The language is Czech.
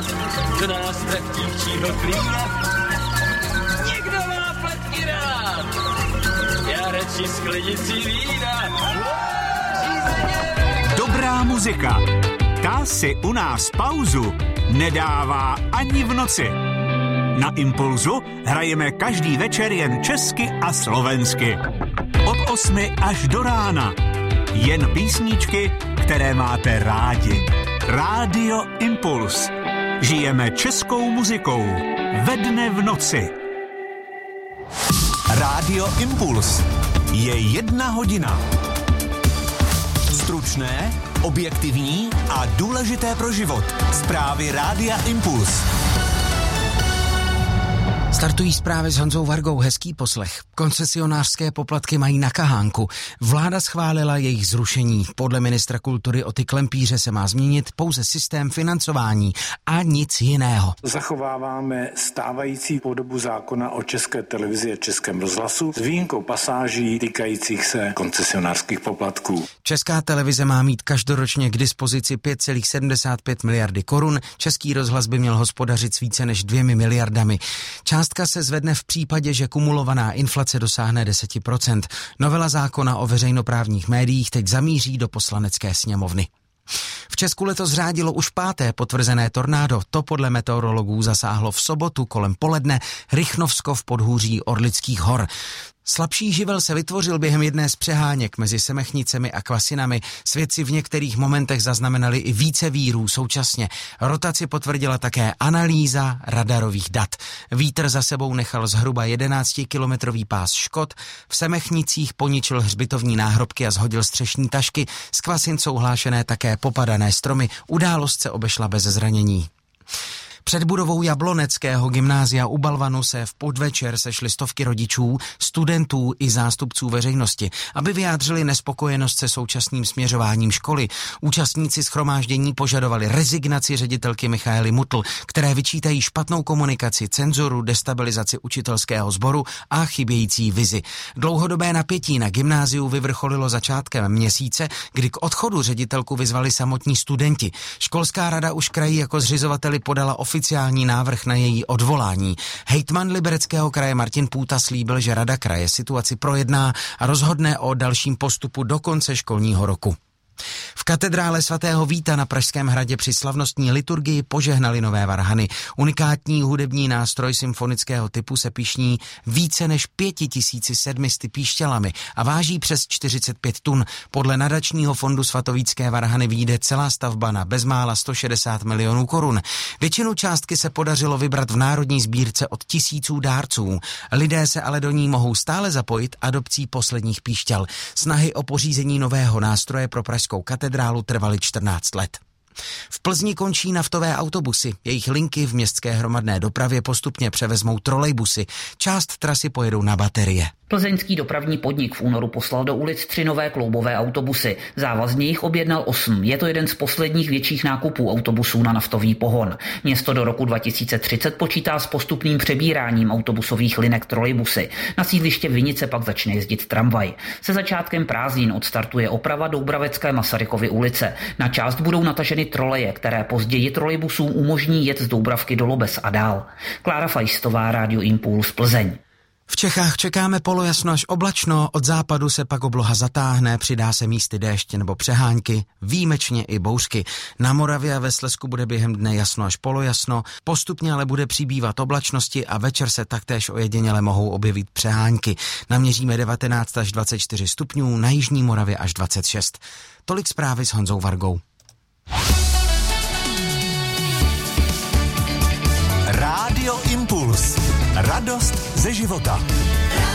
rád, do nás dívčího klína. Někdo má pletky rád, já radši sklenici vína. Dobrá muzika, ta si u nás pauzu nedává ani v noci. Na Impulzu hrajeme každý večer jen česky a slovensky. Od 8 až do rána. Jen písničky, které máte rádi. Rádio Impuls. Žijeme českou muzikou. Ve dne v noci. Rádio Impuls. Je 1 hodina. Stručné, objektivní a důležité pro život. Zprávy Rádia Impuls. Startují zprávy s Honzou Vargou, hezký poslech. Koncesionářské poplatky mají na kahánku. Vláda schválila jejich zrušení. Podle ministra kultury Oty Klempíře se má změnit pouze systém financování a nic jiného. Zachováváme stávající podobu zákona o České televizi a Českém rozhlasu s výjimkou pasáží týkajících se koncesionářských poplatků. Česká televize má mít každoročně k dispozici 5,75 miliardy korun. Český rozhlas by měl hospodařit s více než 2 miliardami. Částka se zvedne v případě, že kumulovaná inflace dosáhne 10%. Novela zákona o veřejnoprávních médiích teď zamíří do Poslanecké sněmovny. V Česku letos řádilo už 5. potvrzené tornádo. To podle meteorologů zasáhlo v sobotu kolem poledne Rychnovsko v podhůří Orlických hor. Slabší živel se vytvořil během jedné z přeháněk mezi Semechnicemi a Kvasinami. Svědci v některých momentech zaznamenali i více vírů současně. Rotaci potvrdila také analýza radarových dat. Vítr za sebou nechal zhruba 11-kilometrový pás škod. V Semechnicích poničil hřbitovní náhrobky a zhodil střešní tašky. Z Kvasin jsou hlášené také popadané stromy. Událost se obešla bez zranění. Před budovou Jabloneckého gymnázia u Balvanu se v podvečer sešly stovky rodičů, studentů i zástupců veřejnosti, aby vyjádřili nespokojenost se současným směřováním školy. Účastníci shromáždění požadovali rezignaci ředitelky Michaely Mutl, které vyčítají špatnou komunikaci, cenzuru, destabilizaci učitelského sboru a chybějící vizi. Dlouhodobé napětí na gymnáziu vyvrcholilo začátkem měsíce, kdy k odchodu ředitelku vyzvali samotní studenti. Školská rada už kraji jako zřizovateli podala oficiální návrh na její odvolání. Hejtman Libereckého kraje Martin Půta slíbil, že rada kraje situaci projedná a rozhodne o dalším postupu do konce školního roku. V katedrále svatého Víta na Pražském hradě při slavnostní liturgii požehnali nové varhany. Unikátní hudební nástroj symfonického typu se pyšní více než 5700 píšťalami a váží přes 45 tun. Podle nadačního fondu Svatovítské varhany vyjde celá stavba na bezmála 160 milionů korun. Většinu částky se podařilo vybrat v národní sbírce od tisíců dárců. Lidé se ale do ní mohou stále zapojit adopcí posledních píšťal. Snahy o pořízení nového nástroje pro pražskou katedrálu trvaly 14 let. V Plzni končí naftové autobusy. Jejich linky v městské hromadné dopravě postupně převezmou trolejbusy. Část trasy pojedou na baterie. Plzeňský dopravní podnik v únoru poslal do ulic 3 nové kloubové autobusy. Závazně jich objednal 8. Je to jeden z posledních větších nákupů autobusů na naftový pohon. Město do roku 2030 počítá s postupným přebíráním autobusových linek trolejbusy. Na sídliště Vinice pak začne jezdit tramvaj. Se začátkem prázdnin odstartuje oprava Doubravecké Masarykovy ulice. Na část budou nataženy troleje, které později trolejbusům umožní jet z Doubravky do Lobes a dál. Klára Fajstová, Rádio Impuls, Plzeň. V Čechách čekáme polojasno až oblačno, od západu se pak obloha zatáhne, přidá se místy déšť nebo přehánky, výjimečně i bouřky. Na Moravě a ve Slezsku bude během dne jasno až polojasno, postupně ale bude přibývat oblačnosti a večer se taktéž ojediněle mohou objevit přehánky. Naměříme 19 až 24 stupňů, na jižní Moravě až 26. Tolik zprávy s Honzou Vargou. Rádio Impuls. Radost ze života.